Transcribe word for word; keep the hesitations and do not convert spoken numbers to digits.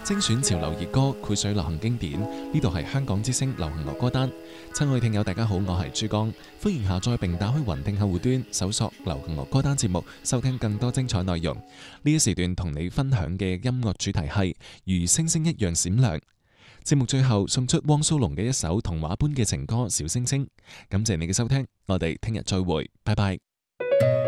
精選潮流熱歌，繪水流行經典。呢度係香港之聲流行樂歌單。親愛聽友大家好，我係珠江，歡迎下載並打開雲聽客戶端，搜索流行樂歌單節目，收聽更多精彩內容。呢一時段同你分享嘅音樂主題係如星星一樣閃亮。節目最後送出汪蘇泷嘅一首童話般嘅情歌《小星星》，感謝你嘅收聽，我哋聽日再會，拜拜。